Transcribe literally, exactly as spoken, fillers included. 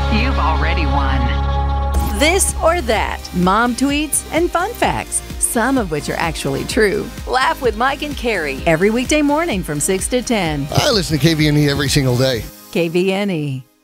You've already won. This or that, mom tweets and fun facts, some of which are actually true. Laugh with Mike and Carrie every weekday morning from six to ten. I listen to K V N E every single day. K V N E.